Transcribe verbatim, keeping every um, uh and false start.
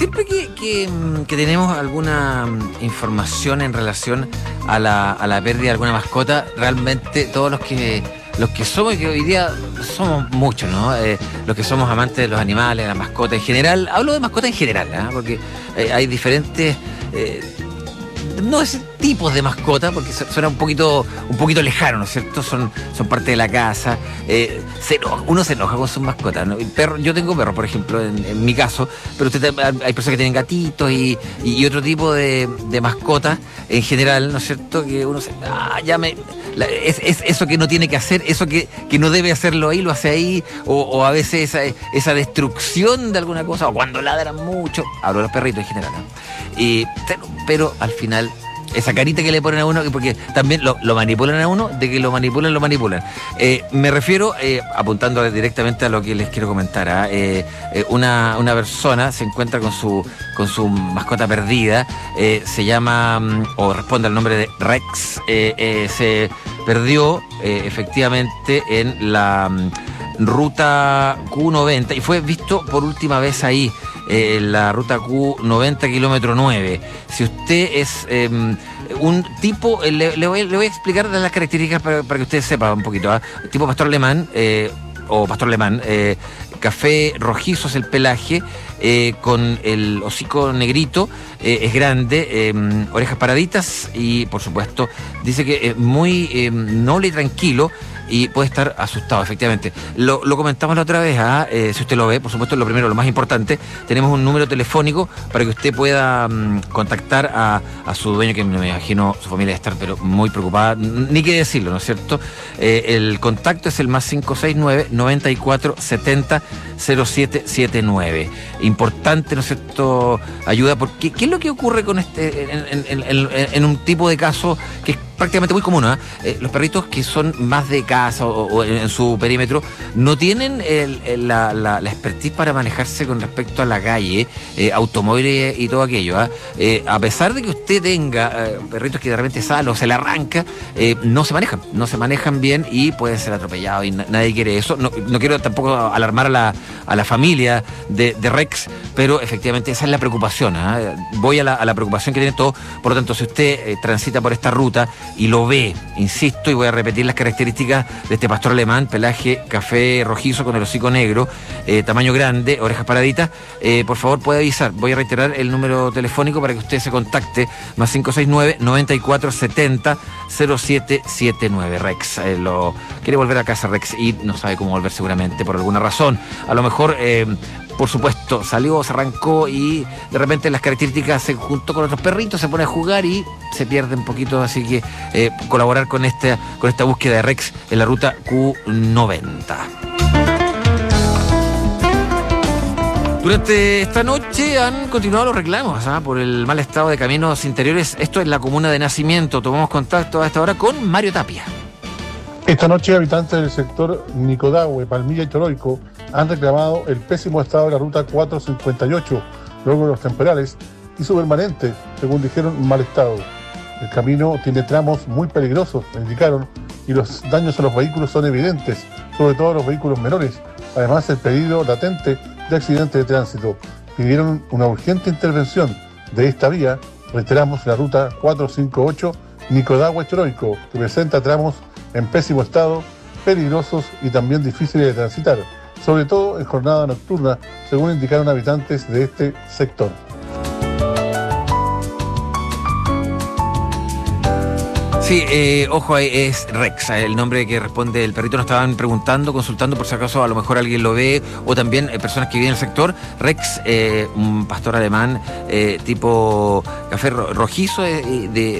Siempre que, que, que tenemos alguna información en relación a la, a la pérdida de alguna mascota, realmente todos los que los que somos, que hoy día somos muchos, ¿no? Eh, los que somos amantes de los animales, las mascotas en general, hablo de mascotas en general, ¿eh? Porque eh, hay diferentes... Eh, no es tipos de mascota, porque suena un poquito un poquito lejano, ¿no es cierto? Son, son parte de la casa. Eh, se enoja, uno se enoja con sus mascotas, ¿no? El perro, yo tengo perros, por ejemplo, en, en mi caso, pero usted, hay personas que tienen gatitos y, y, y otro tipo de, de mascotas en general, ¿no es cierto? Que uno se... Ah, ya me... La, es, es eso que no tiene que hacer, eso que, que no debe hacerlo ahí, lo hace ahí, o, o a veces esa, esa destrucción de alguna cosa, o cuando ladran mucho, hablo de los perritos en general, ¿no? Y, pero, pero al final, esa carita que le ponen a uno, porque también lo, lo manipulan a uno, de que lo manipulan, lo manipulan. Eh, me refiero, eh, apuntando directamente a lo que les quiero comentar, ¿eh? Eh, eh, una, una persona se encuentra con su, con su mascota perdida, eh, se llama, o responde al nombre de Rex, eh, eh, se perdió eh, efectivamente en la um, ruta Q noventa y fue visto por última vez ahí. Eh, la ruta Q noventa, kilómetro nueve. Si usted es eh, un tipo, eh, le, le, voy, le voy a explicar las características para, para que usted sepa un poquito, ¿eh? Tipo pastor alemán, eh, o pastor alemán, eh, café rojizo es el pelaje, eh, con el hocico negrito, eh, es grande, eh, orejas paraditas y, por supuesto, dice que es muy eh, noble y tranquilo, y puede estar asustado, efectivamente. Lo, lo comentamos la otra vez, ¿ah? eh, si usted lo ve, por supuesto, lo primero, lo más importante, tenemos un número telefónico para que usted pueda um, contactar a, a su dueño, que me imagino su familia debe estar pero muy preocupada, ni qué decirlo, ¿no es cierto? Eh, el contacto es el más cinco seis nueve, noventa y cuatro, setenta, cero siete siete nueve. Importante, ¿no es cierto? Ayuda, porque ¿qué es lo que ocurre con este en, en, en, en, en un tipo de caso que es prácticamente muy común, ¿eh? Eh, los perritos que son más de casa o, o en, en su perímetro no tienen el, el, la, la, la expertise para manejarse con respecto a la calle, eh, automóviles y todo aquello, ¿eh? Eh, a pesar de que usted tenga eh, perritos que de repente salen o se le arranca, eh, no se manejan, no se manejan bien y pueden ser atropellados y na- nadie quiere eso. No, no quiero tampoco alarmar a la, a la familia de, de Rex, pero efectivamente esa es la preocupación, ¿eh? Voy a la, a la preocupación que tiene todo. Por lo tanto, si usted eh, transita por esta ruta y lo ve, insisto, y voy a repetir las características de este pastor alemán: pelaje café rojizo con el hocico negro, eh, tamaño grande, orejas paraditas, eh, por favor puede avisar. Voy a reiterar el número telefónico para que usted se contacte, más cinco seis nueve, noventa y cuatro, setenta, cero siete siete nueve. Rex eh, lo quiere volver a casa, Rex, y no sabe cómo volver seguramente por alguna razón. A lo mejor eh, por supuesto, salió, se arrancó y de repente las características se juntó con otros perritos, se pone a jugar y se pierde un poquito, así que eh, colaborar con esta, con esta búsqueda de Rex en la ruta Q noventa. Durante esta noche han continuado los reclamos ¿ah? por el mal estado de caminos interiores. Esto es la comuna de Nacimiento. Tomamos contacto a esta hora con Mario Tapia. Esta noche, habitantes del sector Nicodahue, Palmilla y Toroico han reclamado el pésimo estado de la ruta cuatrocientos cincuenta y ocho, luego de los temporales, y su permanente, según dijeron, mal estado. El camino tiene tramos muy peligrosos, indicaron, y los daños a los vehículos son evidentes, sobre todo a los vehículos menores. Además, el peligro latente de accidentes de tránsito. Pidieron una urgente intervención de esta vía, reiteramos, la ruta cuatrocientos cincuenta y ocho Nicodahue-Toroico, que presenta tramos en pésimo estado, peligrosos y también difíciles de transitar, sobre todo en jornada nocturna, según indicaron habitantes de este sector. Sí, eh, ojo, es Rex, el nombre que responde el perrito. Nos estaban preguntando, consultando por si acaso a lo mejor alguien lo ve, o también eh, personas que viven en el sector. Rex, eh, un pastor alemán eh, tipo café rojizo, eh, de